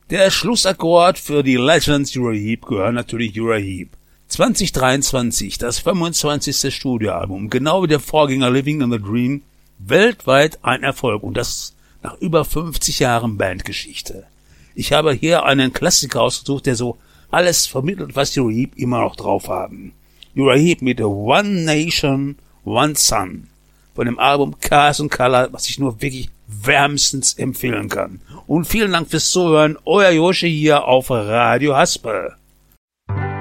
Der Schlussakkord für die Legends Uriah Heep gehört natürlich Uriah Heep. 2023, das 25. Studioalbum, genau wie der Vorgänger Living in the Dream, weltweit ein Erfolg und das nach über 50 Jahren Bandgeschichte. Ich habe hier einen Klassiker ausgesucht, der so alles vermittelt, was die Uriah Heep immer noch drauf haben. Uriah Heep mit One Nation, One Sun von dem Album Cars and Color, was ich nur wirklich wärmstens empfehlen kann. Und vielen Dank fürs Zuhören, euer Joshi hier auf Radio Haspel.